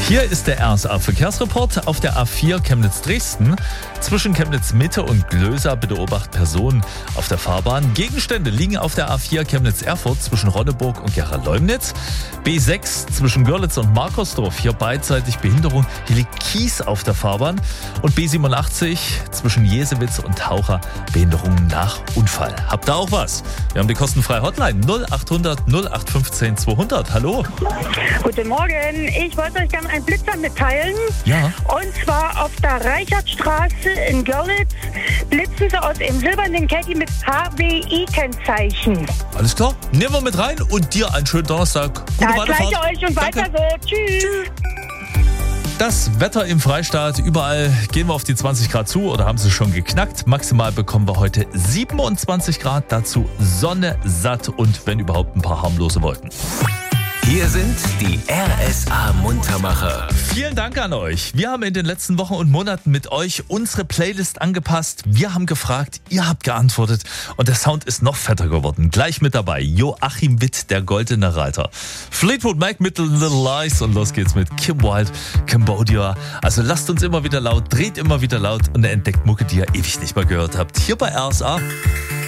Hier ist der RSA-Verkehrsreport auf der A4 Chemnitz-Dresden. Zwischen Chemnitz-Mitte und Glösa bitte Obacht Personen auf der Fahrbahn. Gegenstände liegen auf der A4 Chemnitz-Erfurt zwischen Ronneburg und Gera-Leumnitz. B6 zwischen Görlitz und Markersdorf, hier beidseitig Behinderung. Hier liegt Kies auf der Fahrbahn. Und B87 zwischen Jesewitz und Taucher, Behinderung nach Unfall. Habt ihr auch was? Wir haben die kostenfreie Hotline 0800 0815 200. Hallo. Guten Morgen. Ich wollte euch gerne einen Blitzer mitteilen. Ja. Und zwar auf der Reichertstraße in Görlitz blitzen sie aus dem silbernen Caddy mit HWI-Kennzeichen. Alles klar, nehmen wir mit rein und dir einen schönen Donnerstag. Gute Ja, Weiterfahrt. gleiche euch und Danke. weiter so. Tschüss. Das Wetter im Freistaat, überall gehen wir auf die 20 Grad zu oder haben sie schon geknackt. Maximal bekommen wir heute 27 Grad, dazu Sonne, satt und wenn überhaupt ein paar harmlose Wolken. Hier sind die RSA-Muntermacher. Vielen Dank an euch. Wir haben in den letzten Wochen und Monaten mit euch unsere Playlist angepasst. Wir haben gefragt, ihr habt geantwortet und der Sound ist noch fetter geworden. Gleich mit dabei Joachim Witt, der goldene Reiter. Fleetwood Mac mit Little Lies und los geht's mit Kim Wilde, Cambodia. Also lasst uns immer wieder laut, dreht immer wieder laut und entdeckt Mucke, die ihr ewig nicht mehr gehört habt. Hier bei RSA.